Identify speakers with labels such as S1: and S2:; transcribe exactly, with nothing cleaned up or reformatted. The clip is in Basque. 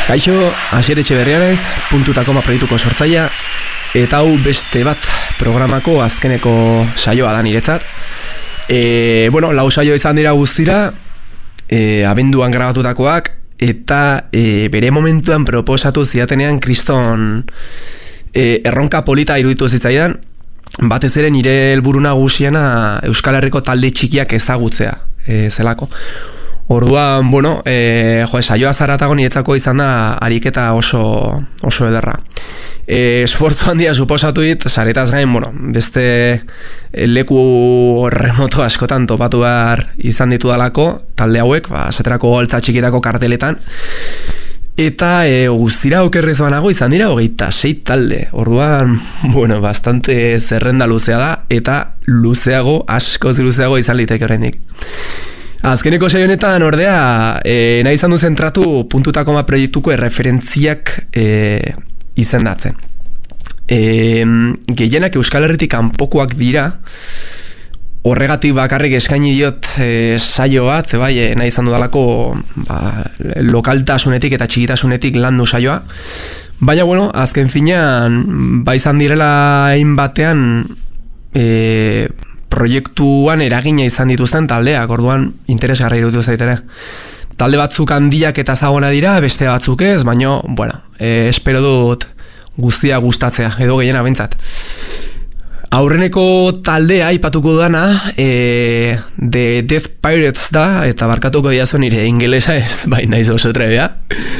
S1: Kaixo, Asier Etxeberria naiz, puntu eta koma proiektuko sortzailea, eta hau beste bat programako azkeneko saioa da niretzat. E, bueno, lau saio izan dira guztira, e, abenduan grabatutakoak, eta e, bere momentuan proposatu zidatenean kriston e, erronka polita iruditu zitzaidan, batez ere nire helburu nagusiena Euskal Herriko talde txikiak ezagutzea e, zelako. Orduan, bueno, e, jo, saioa zaratago niretzako izan da ariketa oso, oso ederra. E, esfortzu handia suposatu dit, saretaz gain, bueno, beste leku remoto askotan topatu behar izan ditu dalako, talde hauek, ba, esaterako altza txikitako karteletan. Eta e, guztira okerrez banago izan dira hogeita sei talde. Orduan, bueno, bastante zerrenda luzea da, eta luzeago, askoz luzeago izan liteke oraindik. Azkeneko saio honetan ordea, e, nahi izan du zentratu puntu eta koma proiektuko erreferentziak e, izendatzen. E, gehienak Euskal Herritik kanpokoak dira, horregatik bakarrik eskaini diot e, saio bat, bai, e, nahi izan dudalako ba, lokaltasunetik eta txikitasunetik landu saioa. Baina, bueno, azken finean, ba izan direla hainbatean e, proiektuan eragina izan dituzten taldeak, orduan interesgarri iruditu zaitere. Talde batzuk handiak eta ezaguna dira, beste batzuk ez, baina, bueno, e, espero dut guztia gustatzea, edo gehiena behintzat. Aurreneko taldea aipatuko dana, e, The Death Pirates da, eta barkatuko diazu nire ingelesa ez, bai naiz oso trebea.